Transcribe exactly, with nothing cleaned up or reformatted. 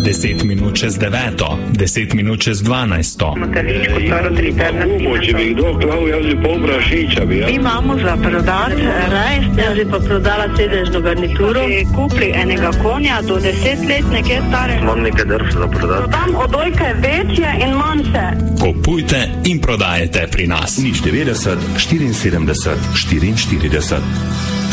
deset minut čez deveto, deset minut čez dvanajsto. Če bi kdo klav, jaz bi pol prašiča. Mi imamo za prodati rajs, jaz bi pa prodala sedežno garnituro. Kupili enega konja do deset let, nekaj stare. Imam nekaj drv za prodati. Tam odojke večje in manjše. Kupujte in prodajete pri nas. nič devetdeset, štiriinsedemdeset, štiriinštirideset.